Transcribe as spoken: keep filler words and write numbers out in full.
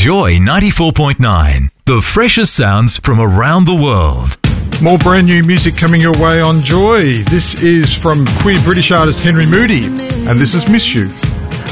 Joy ninety-four point nine, the freshest sounds from around the world. More brand new music coming your way on Joy. This is from queer British artist Henry Moody, and this is Miss You.